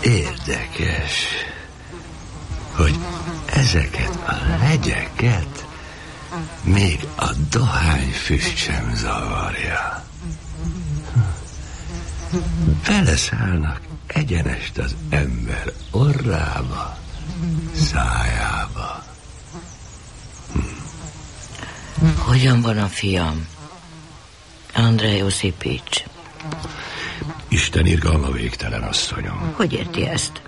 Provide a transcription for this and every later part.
Érdekes, hogy ezeket a legyeket még a dohányfüst sem zavarja. Beleszállnak egyenest az ember orrába, szájába. Hogyan van a fiam? Andrej Osipics. Isten irgalma végtelen, asszonyom. Hogy érti ezt?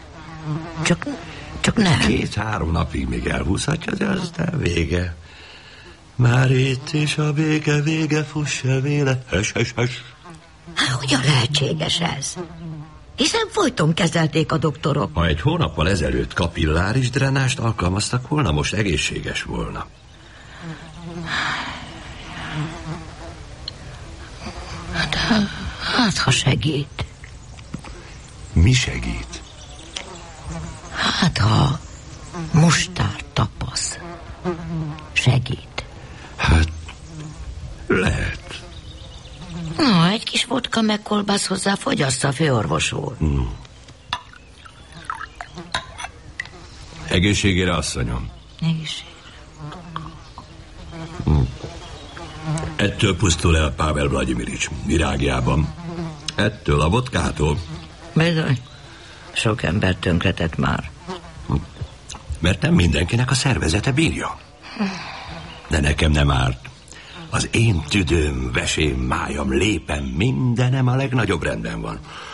Csak nem. 2-3 napig még elhúzhatja, de aztán vége. Már itt is a béke vége, fuss el véle. Hös. Hogyan lehetséges ez? Hiszen folyton kezelték a doktorok. Ha 1 hónappal ezelőtt kapilláris drenást alkalmaztak volna, most egészséges volna. Hát, ha segít. Mi segít? Hát, ha mustár tapasz. Segít. Hát, lehet. Na, egy kis vodka meg kolbász hozzá, fogyassza, főorvos úr. Egészségére, asszonyom. Egészségére. Ettől pusztul el Pavel Vladimirics virágjában. Ettől a vodkától. Bizony. Sok ember tönkretett már. Mert nem mindenkinek a szervezete bírja. De nekem nem árt. Az én tüdőm, vesém, májam, lépem, mindenem a legnagyobb rendben van.